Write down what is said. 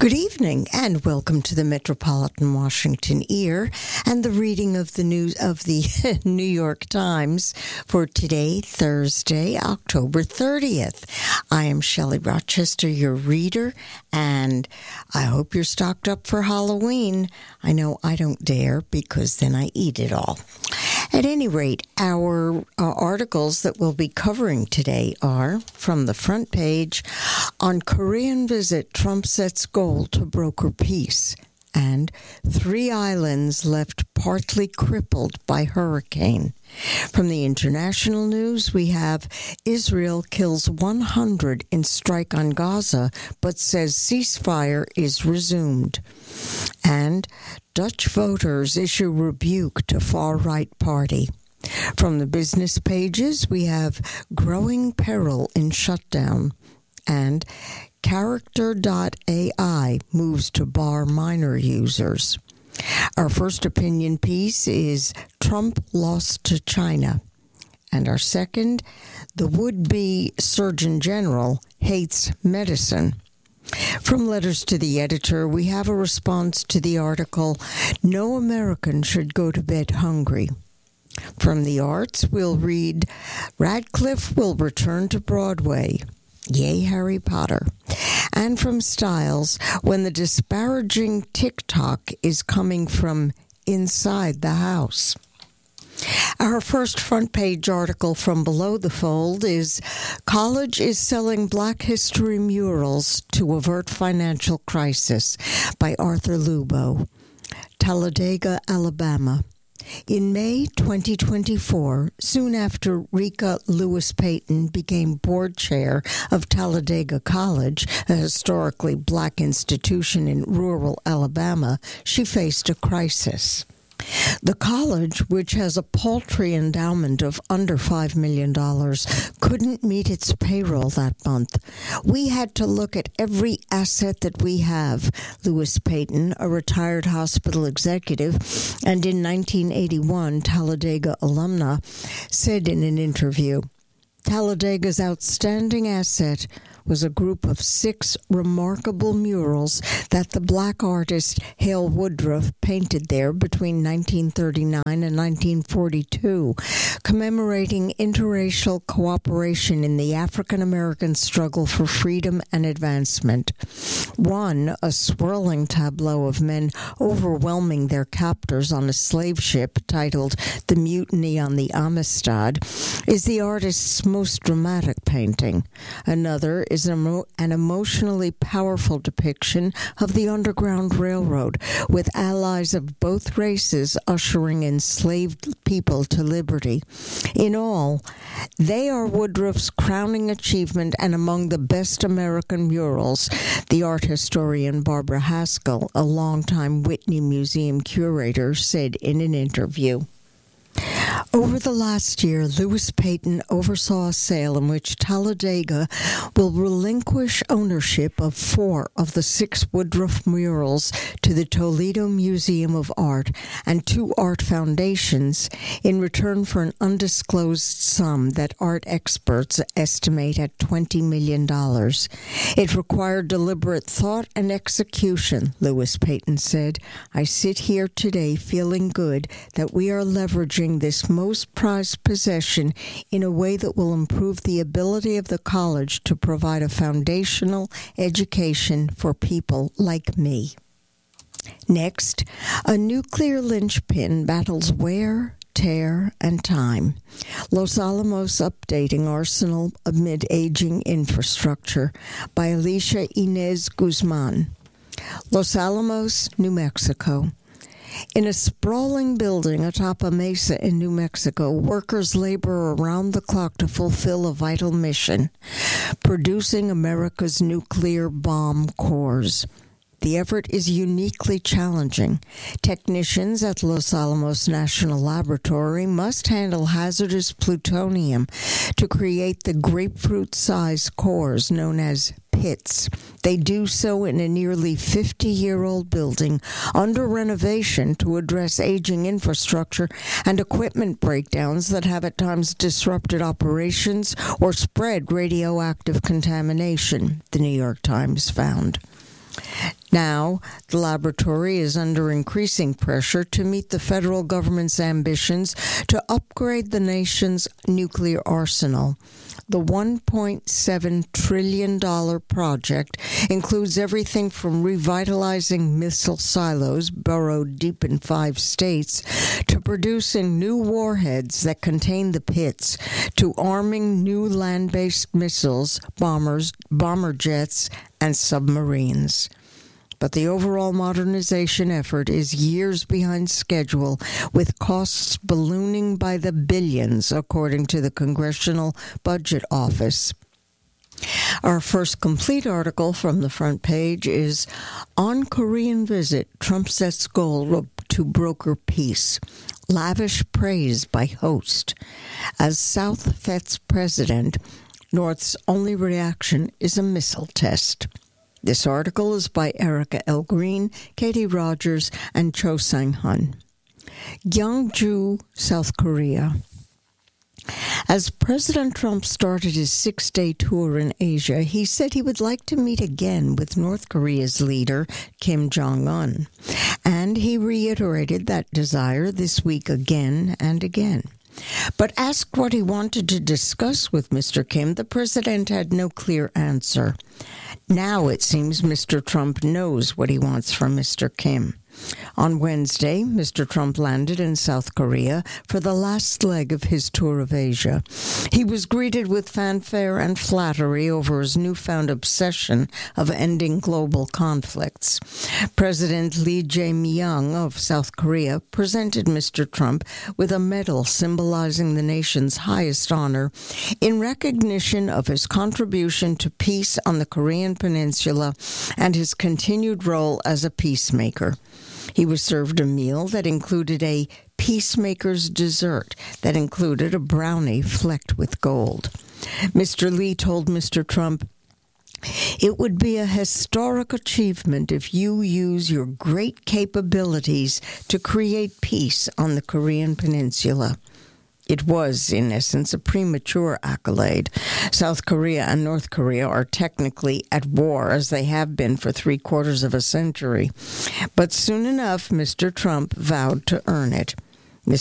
Good evening and welcome to the Metropolitan Washington Ear and the reading of the news of the New York Times for today, Thursday, October 30th. I am Shelley Rochester, your reader, and I hope you're stocked up for Halloween. I know I don't dare because then I eat it all. At any rate, our articles that we'll be covering today are from the front page on Korean visit, Trump sets goal to broker peace, and 3 islands left partly crippled by hurricane. From the international news, we have Israel kills 100 in strike on Gaza, but says ceasefire is resumed. And Dutch voters issue rebuke to far-right party. From the business pages, we have growing peril in shutdown. And Character.ai moves to bar minor users. Our first opinion piece is Trump lost to China. And our second, the would-be Surgeon General hates medicine. From letters to the editor, we have a response to the article, No American Should Go to Bed Hungry. From the arts, we'll read, Radcliffe will return to Broadway. Yay, Harry Potter. And from Styles, when the disparaging TikTok is coming from inside the house. Our first front page article from Below the Fold is College is selling Black History murals to avert financial crisis by Arthur Lubo, Talladega, Alabama. In May 2024, soon after Rika Lewis Payton became board chair of Talladega College, a historically black institution in rural Alabama, she faced a crisis. The college, which has a paltry endowment of under $5 million, couldn't meet its payroll that month. We had to look at every asset that we have, Lewis Payton, a retired hospital executive and in 1981 Talladega alumna, said in an interview, Talladega's outstanding asset was a group of 6 remarkable murals that the black artist Hale Woodruff painted there between 1939 and 1942, commemorating interracial cooperation in the African-American struggle for freedom and advancement. One, a swirling tableau of men overwhelming their captors on a slave ship titled The Mutiny on the Amistad, is the artist's most dramatic painting. Another is an emotionally powerful depiction of the Underground Railroad, with allies of both races ushering enslaved people to liberty. In all, they are Woodruff's crowning achievement and among the best American murals, the art historian Barbara Haskell, a longtime Whitney Museum curator, said in an interview. Over the last year, Lewis Payton oversaw a sale in which Talladega will relinquish ownership of 4 of the 6 Woodruff murals to the Toledo Museum of Art and 2 art foundations in return for an undisclosed sum that art experts estimate at $20 million. It required deliberate thought and execution, Lewis Payton said. I sit here today feeling good that we are leveraging this most prized possession in a way that will improve the ability of the college to provide a foundational education for people like me. Next, a nuclear linchpin battles wear, tear, and time. Los Alamos updating arsenal amid aging infrastructure by Alicia Inez Guzman. Los Alamos, New Mexico. In a sprawling building atop a mesa in New Mexico, workers labor around the clock to fulfill a vital mission, producing America's nuclear bomb cores. The effort is uniquely challenging. Technicians at Los Alamos National Laboratory must handle hazardous plutonium to create the grapefruit-sized cores known as pits. They do so in a nearly 50-year-old building under renovation to address aging infrastructure and equipment breakdowns that have at times disrupted operations or spread radioactive contamination, the New York Times found. Now, the laboratory is under increasing pressure to meet the federal government's ambitions to upgrade the nation's nuclear arsenal. The $1.7 trillion project includes everything from revitalizing missile silos burrowed deep in 5 states to producing new warheads that contain the pits to arming new land-based missiles, bomber jets, and submarines. But the overall modernization effort is years behind schedule, with costs ballooning by the billions, according to the Congressional Budget Office. Our first complete article from the front page is On Korean Visit, Trump Sets Goal to Broker Peace. Lavish praise by host. As South Fed's president, North's only reaction is a missile test. This article is by Erica L. Green, Katie Rogers, and Cho Sang-hun. Gyeongju, South Korea. As President Trump started his 6-day tour in Asia, he said he would like to meet again with North Korea's leader, Kim Jong-un. And he reiterated that desire this week again and again. But asked what he wanted to discuss with Mr. Kim, the president had no clear answer. Now it seems Mr. Trump knows what he wants from Mr. Kim. On Wednesday, Mr. Trump landed in South Korea for the last leg of his tour of Asia. He was greeted with fanfare and flattery over his newfound obsession of ending global conflicts. President Lee Jae-myung of South Korea presented Mr. Trump with a medal symbolizing the nation's highest honor in recognition of his contribution to peace on the Korean Peninsula and his continued role as a peacemaker. He was served a meal that included a peacemaker's dessert that included a brownie flecked with gold. Mr. Lee told Mr. Trump, "It would be a historic achievement if you use your great capabilities to create peace on the Korean Peninsula." It was, in essence, a premature accolade. South Korea and North Korea are technically at war, as they have been for 3/4 of a century. But soon enough, Mr. Trump vowed to earn it.